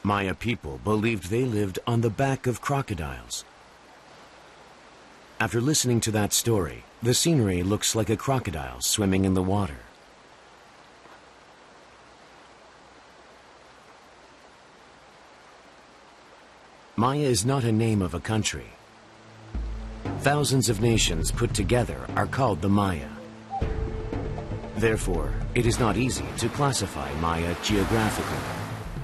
Maya people believed they lived on the back of crocodiles. After listening to that story, the scenery looks like a crocodile swimming in the water. Maya is not a name of a country. Thousands of nations put together are called the Maya. Therefore, it is not easy to classify Maya geographically.